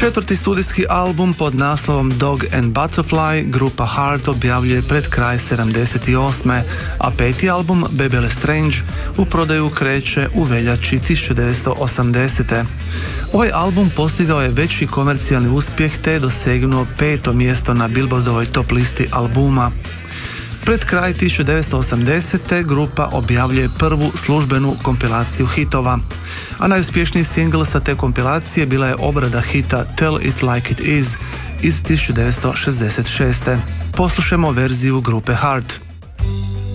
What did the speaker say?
Četvrti studijski album pod naslovom Dog and Butterfly grupa Heart objavljuje pred kraj 78. a peti album Babel Strange u prodaju kreće u veljači 1980. Ovaj album postigao je veći komercijalni uspjeh te je dosegnuo 5. mjesto na Billboardovoj top listi albuma. Pred kraj 1980. grupa objavljuje prvu službenu kompilaciju hitova, a najuspješniji singl sa te kompilacije bila je obrada hita Tell It Like It Is iz 1966. Poslušajmo verziju grupe Heart.